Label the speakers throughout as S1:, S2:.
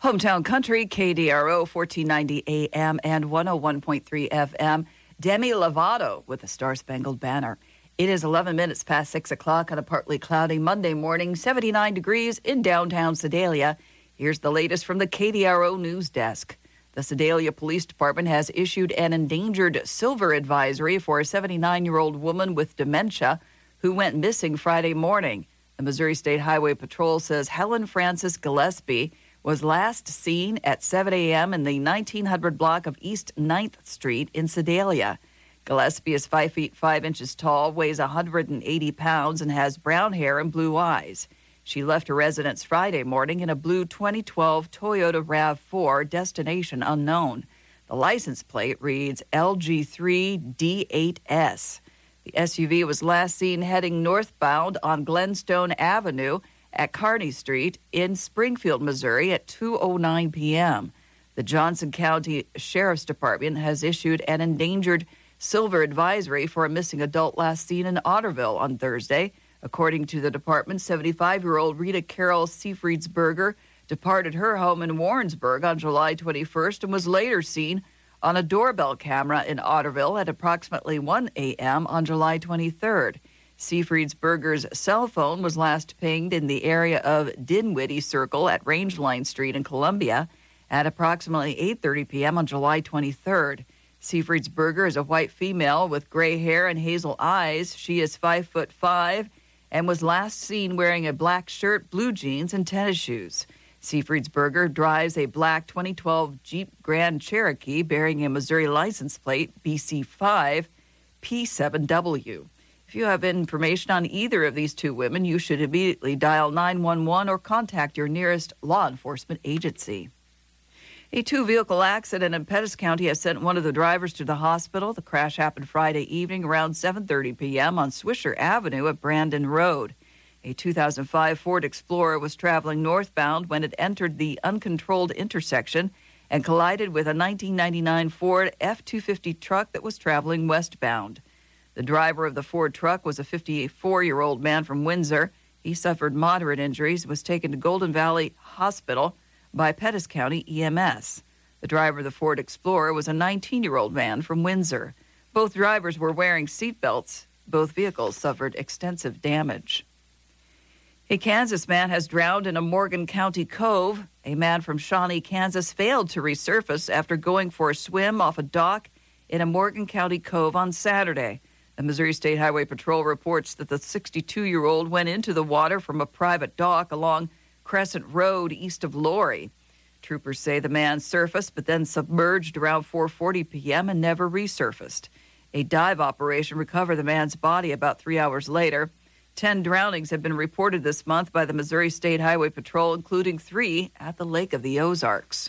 S1: Hometown Country, KDRO, 1490 AM and 101.3 FM. Demi Lovato with the Star-Spangled Banner. It is 11 minutes past 6 o'clock on a partly cloudy Monday morning, 79 degrees in downtown Sedalia. Here's the latest from the KDRO News Desk. The Sedalia Police Department has issued an endangered silver advisory for a 79-year-old woman with dementia who went missing Friday morning. The Missouri State Highway Patrol says Helen Frances Gillespie was last seen at 7 a.m. in the 1900 block of East 9th Street in Sedalia. Gillespie is 5 feet 5 inches tall, weighs 180 pounds, and has brown hair and blue eyes. She left her residence Friday morning in a blue 2012 Toyota RAV4, destination unknown. The license plate reads LG3D8S. The SUV was last seen heading northbound on Glenstone Avenue at Kearney Street in Springfield, Missouri at 2:09 p.m. The Johnson County Sheriff's Department has issued an endangered silver advisory for a missing adult last seen in Otterville on Thursday. According to the department, 75-year-old Rita Carol Seafriedsberger departed her home in Warrensburg on July 21st and was later seen on a doorbell camera in Otterville at approximately 1 a.m. on July 23rd. Seafriedsberger's cell phone was last pinged in the area of Dinwiddie Circle at Rangeline Street in Columbia at approximately 8:30 p.m. on July 23rd. Seafriedsberger is a white female with gray hair and hazel eyes. She is 5'5" and was last seen wearing a black shirt, blue jeans, and tennis shoes. Seafriedsberger drives a black 2012 Jeep Grand Cherokee bearing a Missouri license plate BC5 P7W. If you have information on either of these two women, you should immediately dial 911 or contact your nearest law enforcement agency. A two-vehicle accident in Pettis County has sent one of the drivers to the hospital. The crash happened Friday evening around 7:30 p.m. on Swisher Avenue at Brandon Road. A 2005 Ford Explorer was traveling northbound when it entered the uncontrolled intersection and collided with a 1999 Ford F-250 truck that was traveling westbound. The driver of the Ford truck was a 54-year-old man from Windsor. He suffered moderate injuries and was taken to Golden Valley Hospital by Pettis County EMS. The driver of the Ford Explorer was a 19-year-old man from Windsor. Both drivers were wearing seatbelts. Both vehicles suffered extensive damage. A Kansas man has drowned in a Morgan County cove. A man from Shawnee, Kansas, failed to resurface after going for a swim off a dock in a Morgan County cove on Saturday. The Missouri State Highway Patrol reports that the 62-year-old went into the water from a private dock along Crescent Road east of Laurie. Troopers say the man surfaced but then submerged around 4:40 p.m. and never resurfaced. A dive operation recovered the man's body about 3 hours later. 10 drownings have been reported this month by the Missouri State Highway Patrol, including 3 at the Lake of the Ozarks.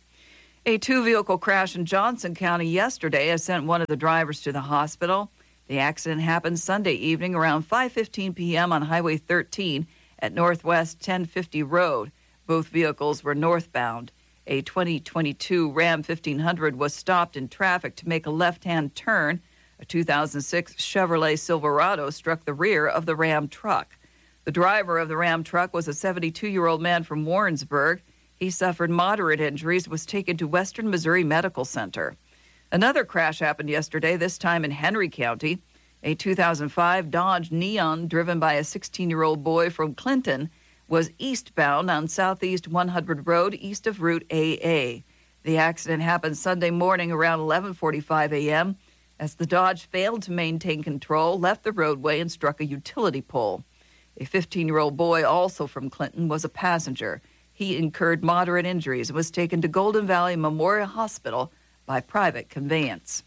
S1: A two-vehicle crash in Johnson County yesterday has sent one of the drivers to the hospital. The accident happened Sunday evening around 5:15 p.m. on Highway 13 at Northwest 1050 Road. Both vehicles were northbound. A 2022 Ram 1500 was stopped in traffic to make a left-hand turn. A 2006 Chevrolet Silverado struck the rear of the Ram truck. The driver of the Ram truck was a 72-year-old man from Warrensburg. He suffered moderate injuries and was taken to Western Missouri Medical Center. Another crash happened yesterday, this time in Henry County. A 2005 Dodge Neon driven by a 16-year-old boy from Clinton was eastbound on Southeast 100 Road east of Route AA. The accident happened Sunday morning around 11:45 a.m. as the Dodge failed to maintain control, left the roadway, and struck a utility pole. A 15-year-old boy, also from Clinton, was a passenger. He incurred moderate injuries and was taken to Golden Valley Memorial Hospital by private conveyance.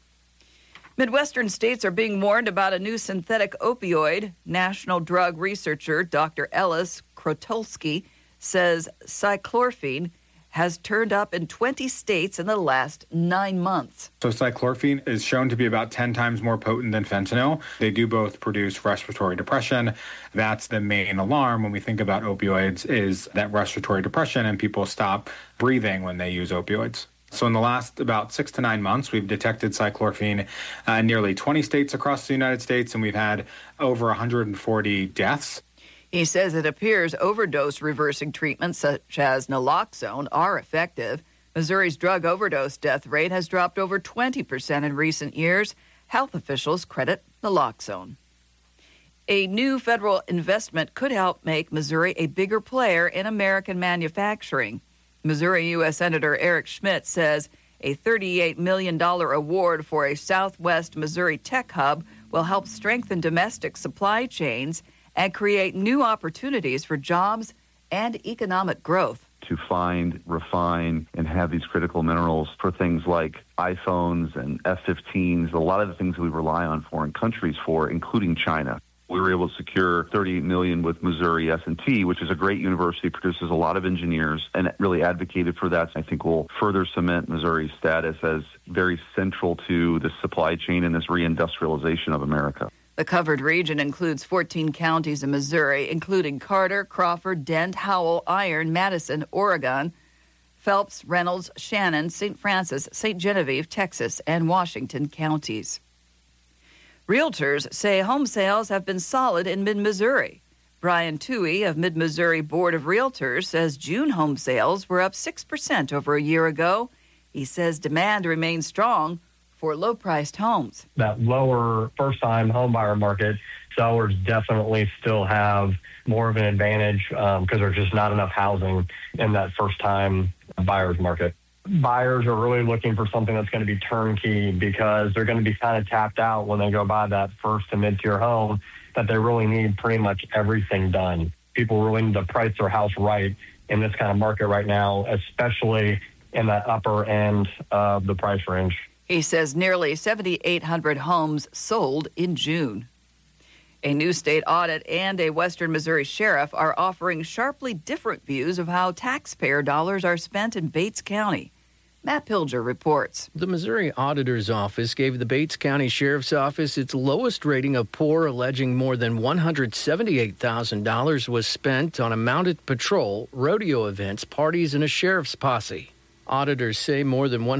S1: Midwestern states are being warned about a new synthetic opioid. National drug researcher Dr. Ellis Krotulski says cyclorphine has turned up in 20 states in the last 9 months.
S2: So cyclorphine is shown to be about 10 times more potent than fentanyl. They do both produce respiratory depression. That's the main alarm when we think about opioids, is that respiratory depression, and people stop breathing when they use opioids. So in the last about 6 to 9 months, we've detected cyclorphine in nearly 20 states across the United States, and we've had over 140 deaths.
S1: He says it appears overdose reversing treatments such as naloxone are effective. Missouri's drug overdose death rate has dropped over 20% in recent years. Health officials credit naloxone. A new federal investment could help make Missouri a bigger player in American manufacturing. Missouri U.S. Senator Eric Schmidt says a $38 million award for a Southwest Missouri tech hub will help strengthen domestic supply chains and create new opportunities for jobs and economic growth.
S3: To find, refine, and have these critical minerals for things like iPhones and F-15s, a lot of the things that we rely on foreign countries for, including China. We were able to secure $38 million with Missouri S&T, which is a great university, produces a lot of engineers, and really advocated for that. I think will further cement Missouri's status as very central to the supply chain and this reindustrialization of America.
S1: The covered region includes 14 counties in Missouri, including Carter, Crawford, Dent, Howell, Iron, Madison, Oregon, Phelps, Reynolds, Shannon, St. Francis, St. Genevieve, Texas, and Washington counties. Realtors say home sales have been solid in mid-Missouri. Brian Toohey of Mid-Missouri Board of Realtors says June home sales were up 6% over a year ago. He says demand remains strong for low-priced homes.
S4: That lower first-time home buyer market, sellers definitely still have more of an advantage because there's just not enough housing in that first-time buyer's market. Buyers are really looking for something that's going to be turnkey because they're going to be kind of tapped out when they go buy that first to mid-tier home, that they really need pretty much everything done. People really need to price their house right in this kind of market right now, especially in that upper end of the price range.
S1: He says nearly 7,800 homes sold in June. A new state audit and a Western Missouri sheriff are offering sharply different views of how taxpayer dollars are spent in Bates County. Matt Pilger reports.
S5: The Missouri Auditor's Office gave the Bates County Sheriff's Office its lowest rating of poor, alleging more than $178,000 was spent on a mounted patrol, rodeo events, parties, and a sheriff's posse. Auditors say more than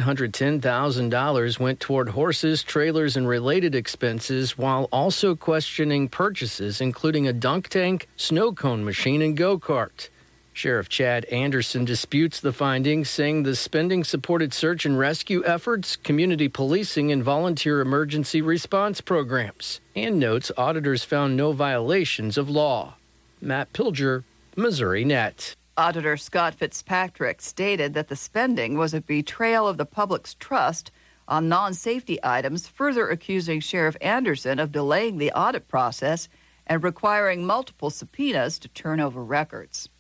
S5: $110,000 went toward horses, trailers, and related expenses, while also questioning purchases, including a dunk tank, snow cone machine, and go-kart. Sheriff Chad Anderson disputes the findings, saying the spending supported search and rescue efforts, community policing, and volunteer emergency response programs, and notes auditors found no violations of law. Matt Pilger, Missouri Net.
S1: Auditor Scott Fitzpatrick stated that the spending was a betrayal of the public's trust on non-safety items, further accusing Sheriff Anderson of delaying the audit process and requiring multiple subpoenas to turn over records.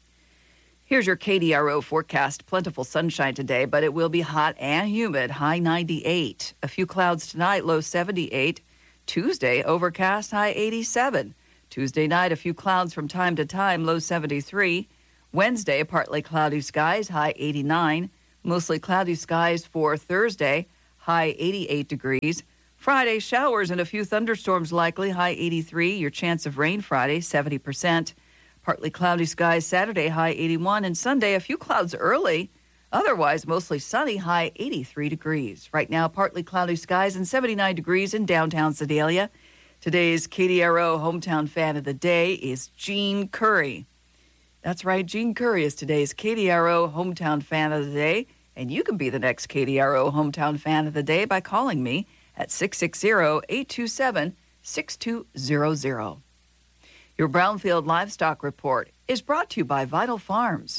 S1: Here's your KDRO forecast. Plentiful sunshine today, but it will be hot and humid, high 98. A few clouds tonight, low 78. Tuesday, overcast, high 87. Tuesday night, a few clouds from time to time, low 73. Wednesday, partly cloudy skies, high 89. Mostly cloudy skies for Thursday, high 88 degrees. Friday, showers and a few thunderstorms likely, high 83. Your chance of rain Friday, 70%. Partly cloudy skies Saturday, high 81. And Sunday, a few clouds early. Otherwise, mostly sunny, high 83 degrees. Right now, partly cloudy skies and 79 degrees in downtown Sedalia. Today's KDRO Hometown Fan of the Day is Gene Curry. That's right, Gene Curry is today's KDRO Hometown Fan of the Day. And you can be the next KDRO Hometown Fan of the Day by calling me at 660-827-6200. Your Brownfield Livestock Report is brought to you by Vital Farms.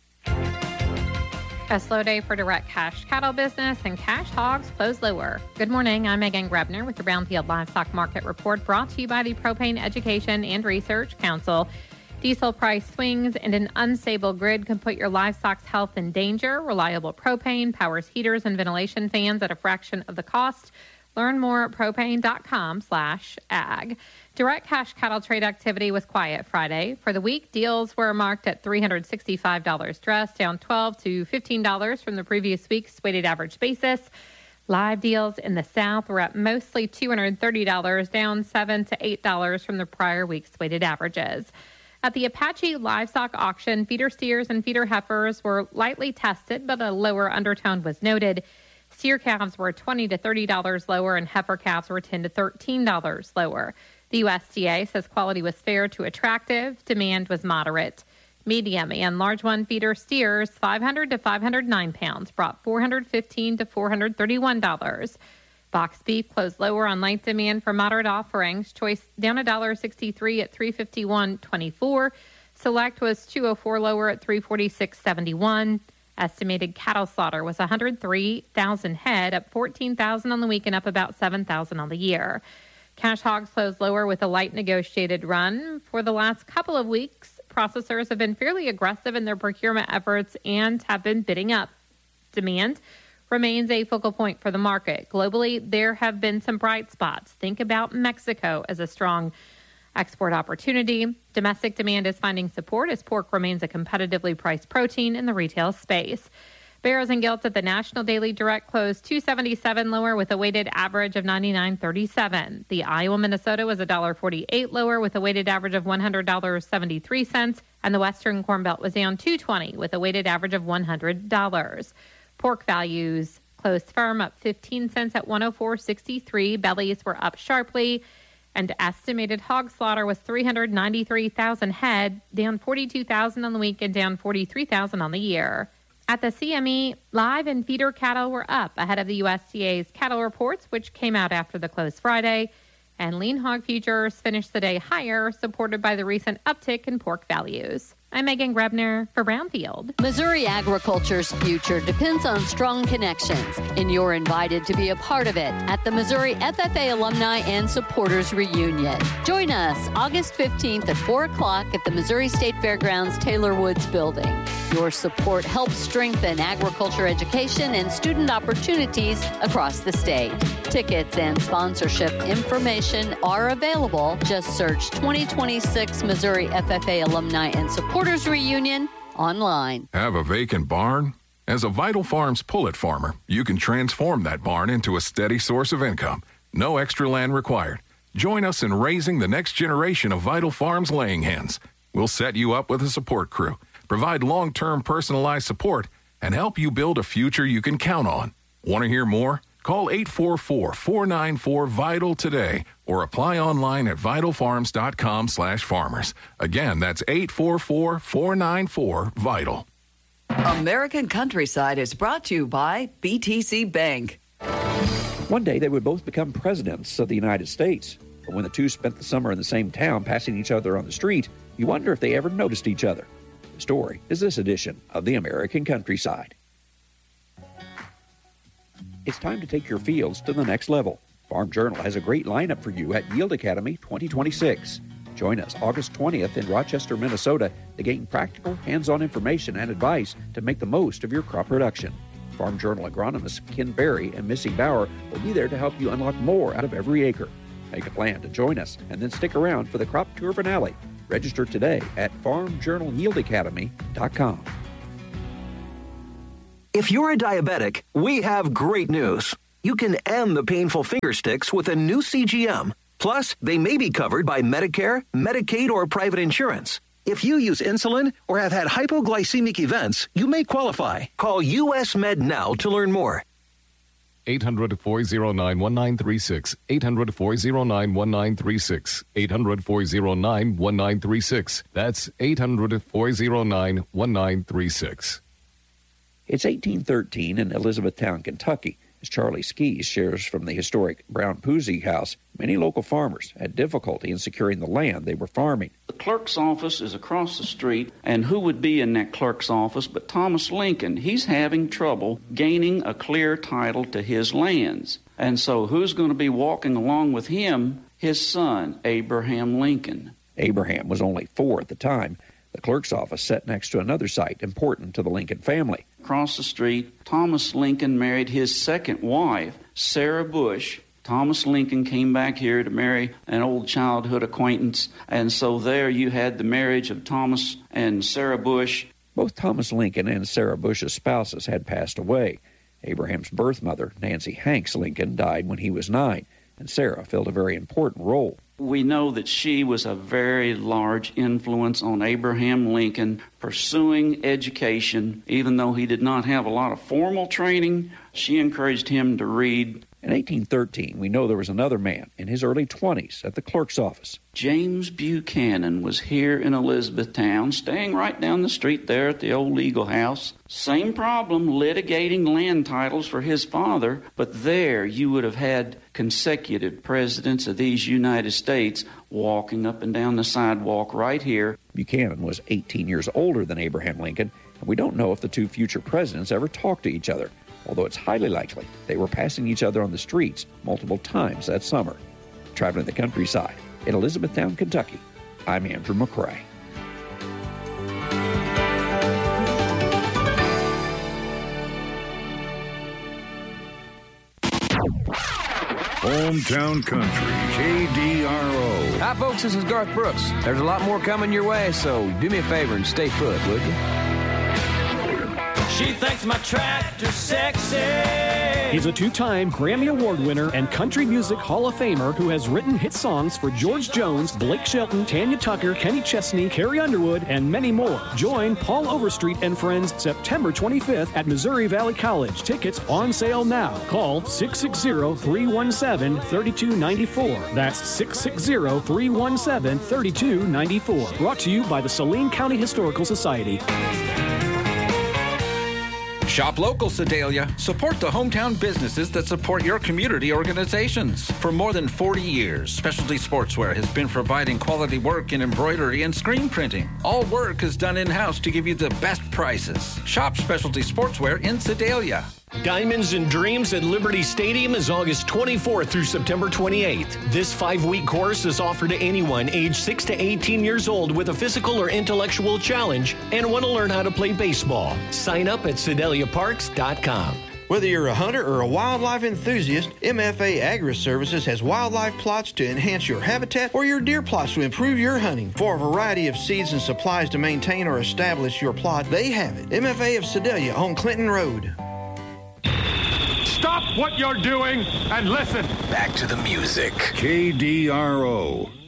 S6: A slow day for direct cash cattle business and cash hogs close lower. Good morning, I'm Megan Grebner with the Brownfield Livestock Market Report brought to you by the Propane Education and Research Council. Diesel price swings and an unstable grid can put your livestock's health in danger. Reliable propane powers heaters and ventilation fans at a fraction of the cost. Learn more at propane.com/ag. Direct cash cattle trade activity was quiet Friday. For the week, deals were marked at $365 dress, down $12 to $15 from the previous week's weighted average basis. Live deals in the South were at mostly $230, down $7 to $8 from the prior week's weighted averages. At the Apache Livestock Auction, feeder steers and feeder heifers were lightly tested, but a lower undertone was noted. Steer calves were $20 to $30 lower, and heifer calves were $10 to $13 lower. The USDA says quality was fair to attractive. Demand was moderate. Medium and large one feeder steers, 500 to 509 pounds, brought $415 to $431. Box beef closed lower on light demand for moderate offerings. Choice down $1.63 at $351.24. Select was $2.04 lower at $346.71. Estimated cattle slaughter was 103,000 head, up 14,000 on the week and up about 7,000 on the year. Cash hogs closed lower with a light negotiated run. For the last couple of weeks, processors have been fairly aggressive in their procurement efforts and have been bidding up. Demand remains a focal point for the market. Globally, there have been some bright spots. Think about Mexico as a strong export opportunity. Domestic demand is finding support as pork remains a competitively priced protein in the retail space. Barrows and Gilts at the National Daily Direct closed $2.77 lower with a weighted average of $99.37. The Iowa Minnesota was $1.48 lower with a weighted average of $100.73, and the Western Corn Belt was down $2.20 with a weighted average of $100. Pork values closed firm up 15 cents at $104.63. Bellies were up sharply. And estimated hog slaughter was 393,000 head, down 42,000 on the week and down 43,000 on the year. At the CME, live and feeder cattle were up ahead of the USDA's cattle reports, which came out after the close Friday. And lean hog futures finished the day higher, supported by the recent uptick in pork values. I'm Megan Grebner for Brownfield.
S7: Missouri agriculture's future depends on strong connections, and you're invited to be a part of it at the Missouri FFA Alumni and Supporters Reunion. Join us August 15th at 4 o'clock at the Missouri State Fairgrounds Taylor Woods Building. Your support helps strengthen agriculture education and student opportunities across the state. Tickets and sponsorship information are available. Just search 2026 Missouri FFA Alumni and Supporters Reunion online.
S8: Have a vacant barn? As a Vital Farms pullet farmer, you can transform that barn into a steady source of income. No extra land required. Join us in raising the next generation of Vital Farms laying hens. We'll set you up with a support crew, provide long-term personalized support, and help you build a future you can count on. Want to hear more? Call 844-494-VITAL today or apply online at vitalfarms.com/farmers. Again, that's 844-494-VITAL.
S1: American Countryside is brought to you by BTC Bank.
S9: One day they would both become presidents of the United States. But when the two spent the summer in the same town, passing each other on the street, you wonder if they ever noticed each other. The story is this edition of the American Countryside. It's time to take your fields to the next level. Farm Journal has a great lineup for you at Yield Academy 2026. Join us August 20th in Rochester, Minnesota to gain practical, hands-on information and advice to make the most of your crop production. Farm Journal agronomists Ken Berry and Missy Bauer will be there to help you unlock more out of every acre. Make a plan to join us and then stick around for the crop tour finale. Register today at farmjournalyieldacademy.com.
S10: If you're a diabetic, we have great news. You can end the painful finger sticks with a new CGM. Plus, they may be covered by Medicare, Medicaid, or private insurance. If you use insulin or have had hypoglycemic events, you may qualify. Call US Med now to learn more.
S11: 800-409-1936. 800-409-1936. 800-409-1936. That's 800-409-1936.
S9: It's 1813 in Elizabethtown, Kentucky. As Charlie Skees shares from the historic Brown Poozy house, many local farmers had difficulty in securing the land they were farming.
S12: The clerk's office is across the street, and who would be in that clerk's office but Thomas Lincoln? He's having trouble gaining a clear title to his lands. And so who's going to be walking along with him? His son, Abraham Lincoln.
S9: Abraham was only 4 at the time. The clerk's office sat next to another site important to the Lincoln family.
S12: Across the street, Thomas Lincoln married his second wife, Sarah Bush. Thomas Lincoln came back here to marry an old childhood acquaintance, and so there you had the marriage of Thomas and Sarah Bush.
S9: Both Thomas Lincoln and Sarah Bush's spouses had passed away. Abraham's birth mother, Nancy Hanks Lincoln, died when he was 9, and Sarah filled a very important role.
S12: We know that she was a very large influence on Abraham Lincoln pursuing education. Even though he did not have a lot of formal training, she encouraged him to read,
S9: In 1813, we know there was another man in his early 20s at the clerk's office.
S12: James Buchanan was here in Elizabethtown, staying right down the street there at the old legal house. Same problem, litigating land titles for his father, but there you would have had consecutive presidents of these United States walking up and down the sidewalk right here.
S9: Buchanan was 18 years older than Abraham Lincoln, and we don't know if the two future presidents ever talked to each other, although it's highly likely they were passing each other on the streets multiple times that summer. Traveling the countryside in Elizabethtown, Kentucky, I'm Andrew McCrae.
S13: Hometown Country, KDRO.
S14: Hi, folks. This is Garth Brooks. There's a lot more coming your way, so do me a favor and stay put, would you?
S15: She thinks my tractor's sexy.
S16: He's a two-time Grammy Award winner and Country Music Hall of Famer who has written hit songs for George Jones, Blake Shelton, Tanya Tucker, Kenny Chesney, Carrie Underwood, and many more. Join Paul Overstreet and friends September 25th at Missouri Valley College. Tickets on sale now. Call 660-317-3294. That's 660-317-3294. Brought to you by the Saline County Historical Society.
S17: Shop local, Sedalia. Support the hometown businesses that support your community organizations. For more than 40 years, Specialty Sportswear has been providing quality work in embroidery and screen printing. All work is done in-house to give you the best prices. Shop Specialty Sportswear in Sedalia.
S18: Diamonds and Dreams at Liberty Stadium is August 24th through September 28th. This 5-week course is offered to anyone age 6 to 18 years old with a physical or intellectual challenge and want to learn how to play baseball. Sign up at SedaliaParks.com.
S19: Whether you're a hunter or a wildlife enthusiast, MFA Agri-Services has wildlife plots to enhance your habitat or your deer plots to improve your hunting. For a variety of seeds and supplies to maintain or establish your plot, they have it. MFA of Sedalia on Clinton Road.
S13: Stop what you're doing and listen.
S20: Back to the music.
S13: KDRO.